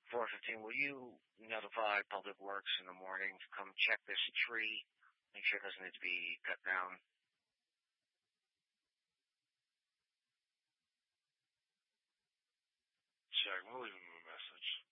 4:15. Will you notify Public Works in the morning to come check this tree? Make sure it doesn't need to be cut down. Sorry, what was